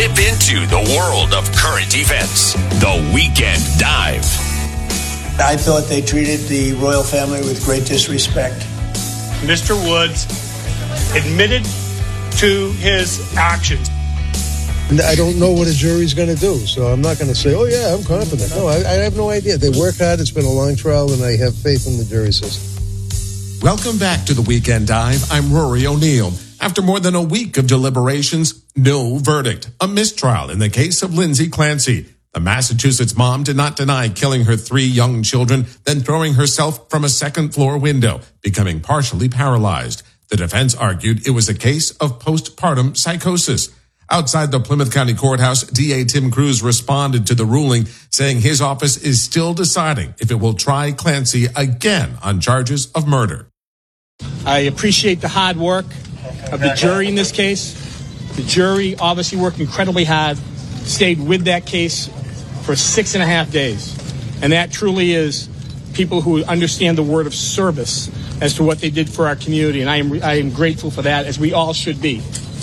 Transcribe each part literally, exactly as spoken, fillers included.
Dip into the world of current events. The Weekend Dive. I thought they treated the royal family with great disrespect. Mister Woods admitted to his actions. And I don't know what a jury's going to do, so I'm not going to say, oh, yeah, I'm confident. No, I, I have no idea. They work hard. It's been a long trial, and I have faith in the jury system. Welcome back to the Weekend Dive. I'm Rory O'Neill. After more than a week of deliberations, no verdict. A mistrial in the case of Lindsay Clancy. The Massachusetts mom did not deny killing her three young children, then throwing herself from a second-floor window, becoming partially paralyzed. The defense argued it was a case of postpartum psychosis. Outside the Plymouth County Courthouse, D A Tim Cruz responded to the ruling, saying his office is still deciding if it will try Clancy again on charges of murder. I appreciate the hard work of the jury in this case. The jury obviously worked incredibly hard, stayed with that case for six and a half days. And that truly is people who understand the word of service as to what they did for our community. And I am, I am grateful for that, as we all should be.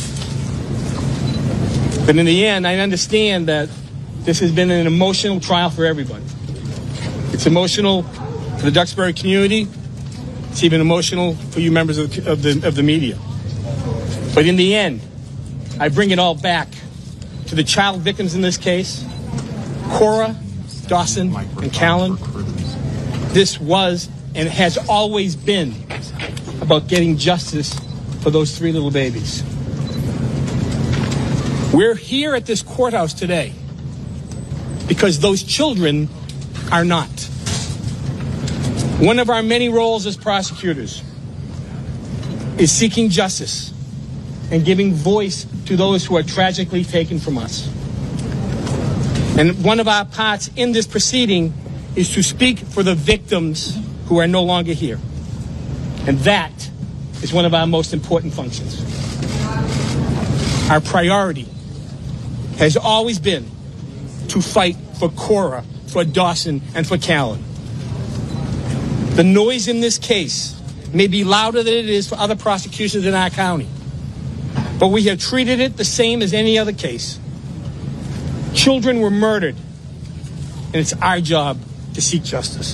But in the end, I understand that this has been an emotional trial for everybody. It's emotional for the Duxbury community. It's even emotional for you members of the, of the, of the media. But in the end, I bring it all back to the child victims in this case, Cora, Dawson, and Callan. This was and has always been about getting justice for those three little babies. We're here at this courthouse today because those children are not. One of our many roles as prosecutors is seeking justice and giving voice to those who are tragically taken from us. And one of our parts in this proceeding is to speak for the victims who are no longer here. And that is one of our most important functions. Our priority has always been to fight for Cora, for Dawson, and for Callan. The noise in this case may be louder than it is for other prosecutions in our county, but we have treated it the same as any other case. Children were murdered, and it's our job to seek justice.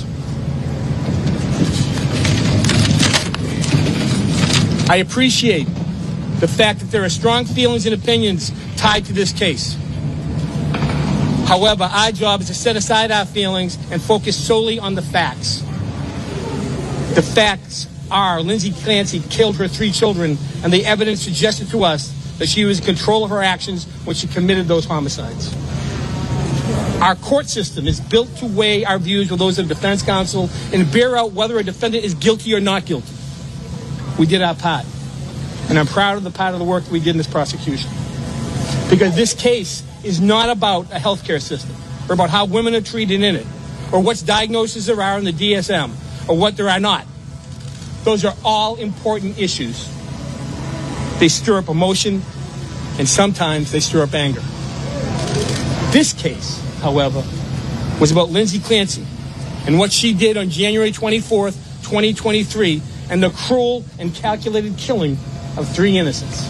I appreciate the fact that there are strong feelings and opinions tied to this case. However, our job is to set aside our feelings and focus solely on the facts. The facts are Lindsay Clancy killed her three children, and the evidence suggested to us that she was in control of her actions when she committed those homicides. Our court system is built to weigh our views with those of the defense counsel and bear out whether a defendant is guilty or not guilty. We did our part. And I'm proud of the part of the work that we did in this prosecution. Because this case is not about a healthcare system or about how women are treated in it or what diagnoses there are in the D S M or what there are not. Those are all important issues. They stir up emotion, and sometimes they stir up anger. This case, however, was about Lindsay Clancy and what she did on January twenty-fourth, twenty twenty-three, and the cruel and calculated killing of three innocents.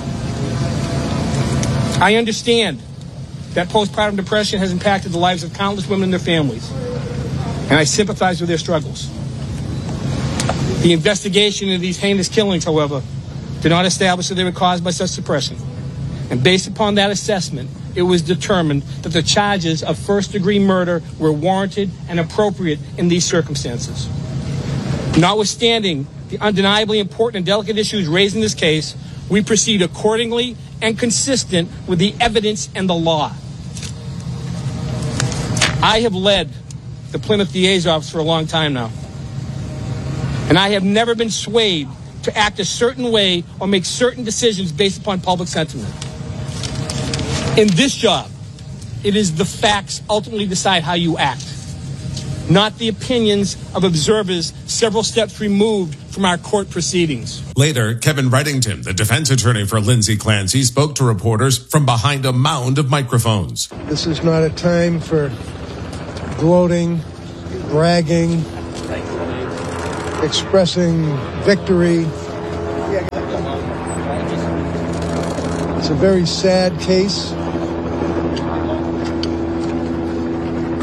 I understand that postpartum depression has impacted the lives of countless women and their families, and I sympathize with their struggles. The investigation into these heinous killings, however, did not establish that they were caused by such suppression. And based upon that assessment, it was determined that the charges of first-degree murder were warranted and appropriate in these circumstances. Notwithstanding the undeniably important and delicate issues raised in this case, we proceed accordingly and consistent with the evidence and the law. I have led the Plymouth D A's office for a long time now, and I have never been swayed to act a certain way or make certain decisions based upon public sentiment. In this job, it is the facts ultimately decide how you act, not the opinions of observers several steps removed from our court proceedings. Later, Kevin Reddington, the defense attorney for Lindsay Clancy, spoke to reporters from behind a mound of microphones. This is not a time for gloating, bragging, expressing victory. It's a very sad case.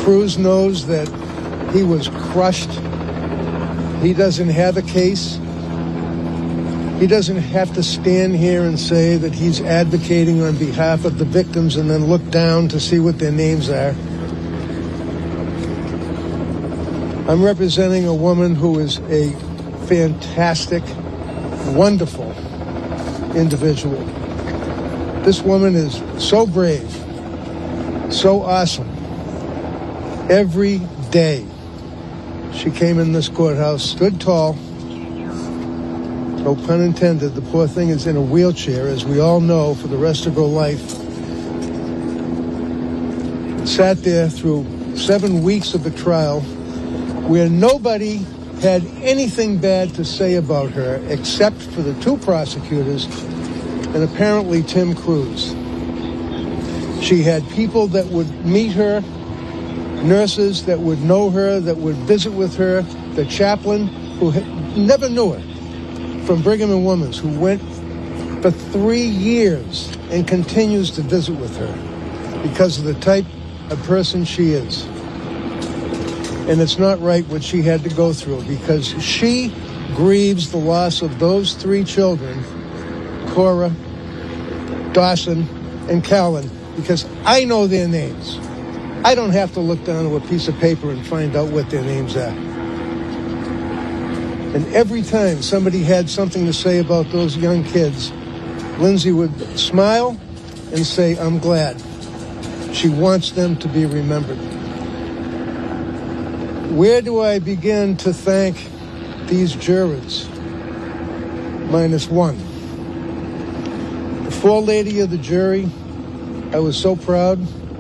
Cruz knows that he was crushed. He doesn't have a case. He doesn't have to stand here and say that he's advocating on behalf of the victims and then look down to see what their names are. I'm representing a woman who is a fantastic, wonderful individual. This woman is so brave, so awesome. Every day she came in this courthouse, stood tall, no pun intended, the poor thing is in a wheelchair, as we all know, for the rest of her life. Sat there through seven weeks of the trial where nobody had anything bad to say about her except for the two prosecutors and apparently Tim Cruz. She had people that would meet her, nurses that would know her, that would visit with her, the chaplain who had, never knew her, from Brigham and Women's, who went for three years and continues to visit with her because of the type of person she is. And it's not right what she had to go through, because she grieves the loss of those three children, Cora, Dawson, and Callan, because I know their names. I don't have to look down to a piece of paper and find out what their names are. And every time somebody had something to say about those young kids, Lindsay would smile and say, I'm glad. She wants them to be remembered. Where do I begin to thank these jurors? Minus one. The forelady of the jury, I was so proud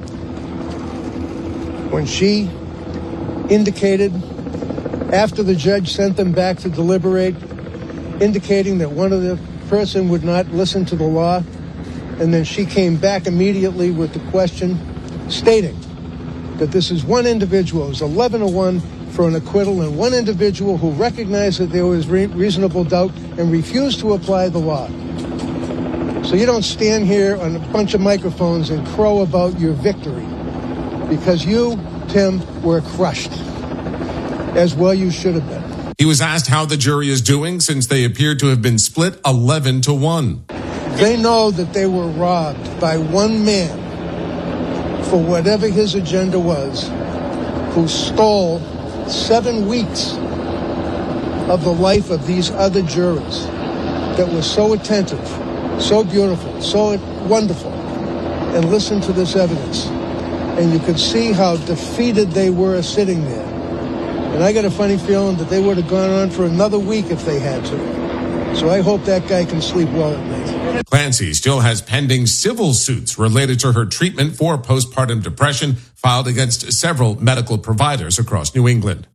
when she indicated, after the judge sent them back to deliberate, indicating that one of the person would not listen to the law, and then she came back immediately with the question stating that this is one individual, it was eleven to one for an acquittal, and one individual who recognized that there was re- reasonable doubt and refused to apply the law. So you don't stand here on a bunch of microphones and crow about your victory, because you, Tim, were crushed, as well you should have been. He was asked how the jury is doing since they appear to have been split eleven to one. They know that they were robbed by one man for whatever his agenda was, who stole seven weeks of the life of these other jurors that were so attentive, so beautiful, so wonderful, and listened to this evidence. And you could see how defeated they were sitting there. And I got a funny feeling that they would have gone on for another week if they had to. So I hope that guy can sleep well at night. Clancy still has pending civil suits related to her treatment for postpartum depression filed against several medical providers across New England.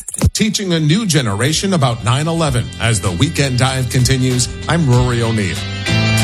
Teaching a new generation about nine eleven as the Weekend Dive continues, I'm Rory O'Neill.